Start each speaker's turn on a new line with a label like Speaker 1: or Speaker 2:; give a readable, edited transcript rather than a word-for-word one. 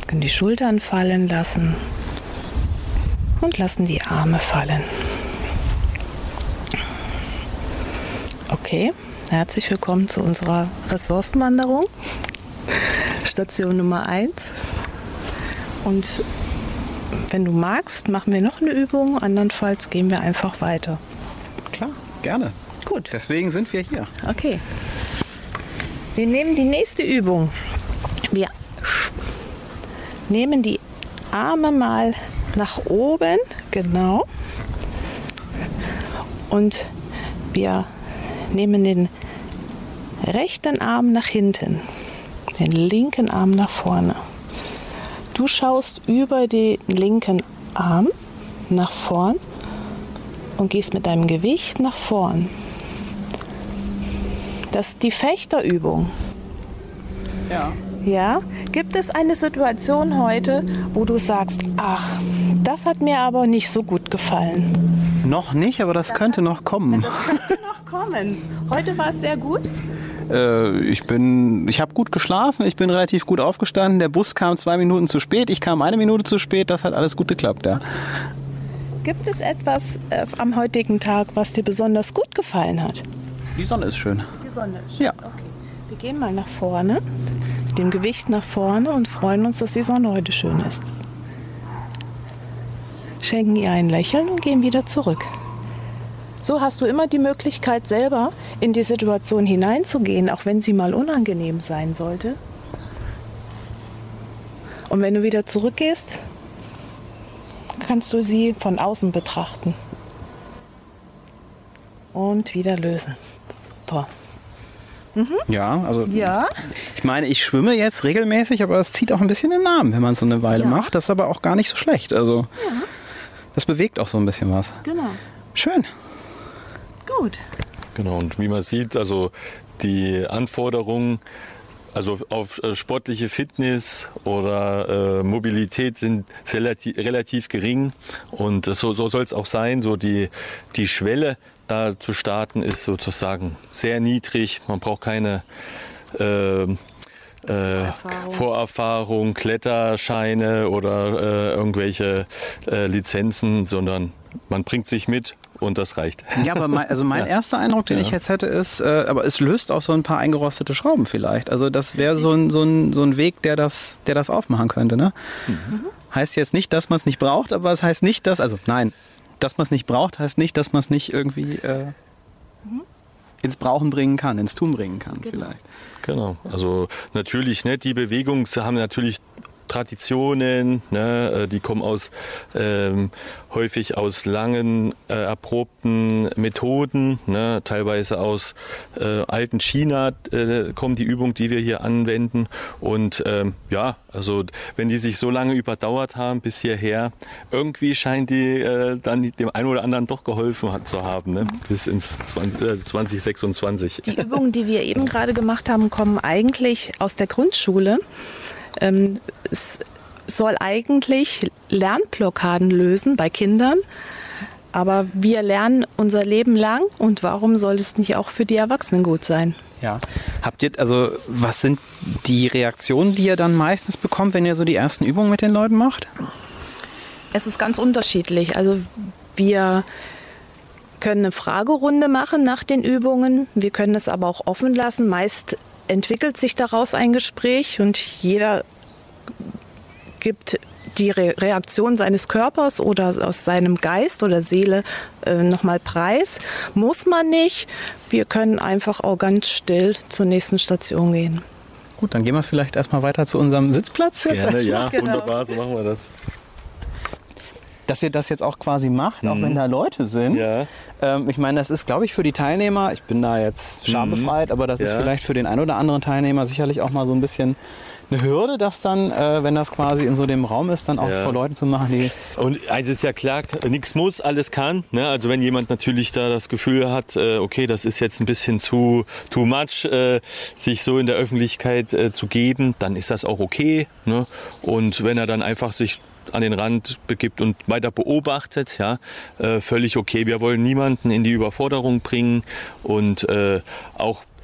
Speaker 1: Können die Schultern fallen lassen und lassen die Arme fallen. Okay, herzlich willkommen zu unserer Ressourcenwanderung. Station Nummer 1. Und wenn du magst, machen wir noch eine Übung, andernfalls gehen wir einfach weiter.
Speaker 2: Klar, gerne.
Speaker 1: Gut.
Speaker 2: Deswegen sind wir hier.
Speaker 1: Okay. Wir nehmen die nächste Übung. Wir nehmen die Arme mal nach oben, genau. Und wir nehmen den rechten Arm nach hinten, den linken Arm nach vorne. Du schaust über den linken Arm nach vorn und gehst mit deinem Gewicht nach vorn. Das ist die Fechterübung.
Speaker 2: Ja.
Speaker 1: Ja? Gibt es eine Situation heute, wo du sagst, ach, das hat mir aber nicht so gut gefallen?
Speaker 2: Noch nicht, aber das könnte noch kommen.
Speaker 1: Das könnte noch kommen. Heute war es sehr gut.
Speaker 2: Ich habe gut geschlafen, ich bin relativ gut aufgestanden. Der Bus kam 2 Minuten zu spät, ich kam 1 Minute zu spät. Das hat alles gut geklappt, ja.
Speaker 1: Gibt es etwas am heutigen Tag, was dir besonders gut gefallen hat?
Speaker 2: Die Sonne ist schön.
Speaker 1: Die Sonne ist schön.
Speaker 2: Ja.
Speaker 1: Okay. Wir gehen mal nach vorne, mit dem Gewicht nach vorne und freuen uns, dass die Sonne heute schön ist. Schenken ihr ein Lächeln und gehen wieder zurück. So hast du immer die Möglichkeit, selber in die Situation hineinzugehen, auch wenn sie mal unangenehm sein sollte. Und wenn du wieder zurückgehst, kannst du sie von außen betrachten. Und wieder lösen. Super.
Speaker 2: Ja, also
Speaker 1: Ja.
Speaker 2: ich meine, ich schwimme jetzt regelmäßig, aber es zieht auch ein bisschen den Arm, wenn man es so eine Weile macht. Das ist aber auch gar nicht so schlecht. Also das bewegt auch so ein bisschen was.
Speaker 1: Genau.
Speaker 2: Schön.
Speaker 1: Gut.
Speaker 3: Genau, und wie man sieht, also die Anforderungen also auf sportliche Fitness oder Mobilität sind relativ gering und so soll es auch sein. So die Schwelle da zu starten ist sozusagen sehr niedrig. Man braucht keine Vorerfahrung, Kletterscheine oder irgendwelche Lizenzen, sondern man bringt sich mit und das reicht.
Speaker 2: Ja, aber mein erster Eindruck, den ich jetzt hätte, ist, aber es löst auch so ein paar eingerostete Schrauben vielleicht. Also das wäre so ein Weg, der das aufmachen könnte. Ne? Heißt jetzt nicht, dass man es nicht braucht, aber es heißt nicht, dass man es nicht braucht, heißt nicht, dass man es nicht irgendwie ins Brauchen bringen kann, ins Tun bringen kann vielleicht.
Speaker 3: Genau, also natürlich, ne, die Bewegungen haben natürlich Traditionen, ne, die kommen häufig aus langen, erprobten Methoden, ne, teilweise aus alten China kommen die Übungen, die wir hier anwenden. Und also wenn die sich so lange überdauert haben bis hierher, irgendwie scheint die dann dem einen oder anderen doch geholfen zu haben, ne, bis ins 2026.
Speaker 1: Die Übungen, die wir eben gerade gemacht haben, kommen eigentlich aus der Grundschule. Es soll eigentlich Lernblockaden lösen bei Kindern, aber wir lernen unser Leben lang und warum soll es nicht auch für die Erwachsenen gut sein?
Speaker 2: Ja. Was sind die Reaktionen, die ihr dann meistens bekommt, wenn ihr so die ersten Übungen mit den Leuten macht?
Speaker 1: Es ist ganz unterschiedlich. Also wir können eine Fragerunde machen nach den Übungen, wir können es aber auch offen lassen. Meist entwickelt sich daraus ein Gespräch und jeder gibt die Reaktion seines Körpers oder aus seinem Geist oder Seele nochmal preis. Muss man nicht. Wir können einfach auch ganz still zur nächsten Station gehen.
Speaker 2: Gut, dann gehen wir vielleicht erstmal weiter zu unserem Sitzplatz.
Speaker 3: Gerne, ja,
Speaker 1: Genau.
Speaker 3: wunderbar, so machen wir das.
Speaker 2: Dass ihr das jetzt auch quasi macht, auch wenn da Leute sind.
Speaker 3: Ja.
Speaker 2: Ich meine, das ist, glaube ich, für die Teilnehmer, ich bin da jetzt schambefreit, aber das ist vielleicht für den einen oder anderen Teilnehmer sicherlich auch mal so ein bisschen eine Hürde, das dann, wenn das quasi in so dem Raum ist, dann auch vor Leuten zu machen, die...
Speaker 3: Und eins ist ja klar, nichts muss, alles kann. Ne? Also wenn jemand natürlich da das Gefühl hat, okay, das ist jetzt ein bisschen too much, sich so in der Öffentlichkeit zu geben, dann ist das auch okay. Ne? Und wenn er dann einfach sich an den Rand begibt und weiter beobachtet, völlig okay. Wir wollen niemanden in die Überforderung bringen und auch